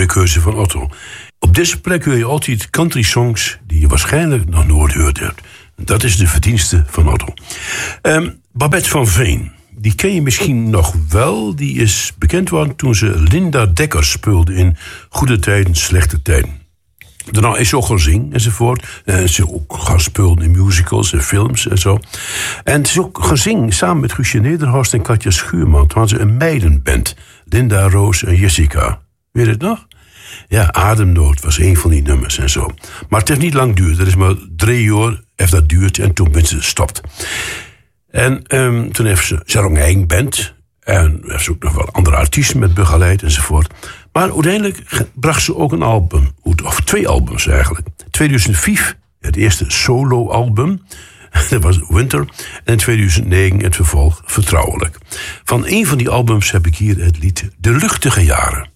mooie keuze van Otto. Op deze plek hoor je altijd country songs die je waarschijnlijk nog nooit gehoord hebt. Dat is de verdienste van Otto. Babette van Veen, die ken je misschien nog wel. Die is bekend geworden toen ze Linda Dekker speelde in Goede Tijden, Slechte Tijden. Daarna is ze ook gaan zingen enzovoort. En ze ook gaan spelen in musicals en films en zo. En ze is ook gaan zingen samen met Guusje Nederhorst en Katja Schuurman. Toen hadden ze een meidenband. Linda, Roos en Jessica. Weet je het nog? Ja, Ademnood was een van die nummers en zo. Maar het heeft niet lang geduurd. Dat is maar 3 jaar heeft dat duurt en toen ben ze gestopt. En toen heeft ze ook een eigen band. En heeft ze ook nog wel andere artiesten met begeleid enzovoort. Maar uiteindelijk bracht ze ook een album. Of 2 albums eigenlijk. 2005, het eerste solo-album. Dat was Winter. En in 2009 het vervolg Vertrouwelijk. Van een van die albums heb ik hier het lied De Luchtige Jaren.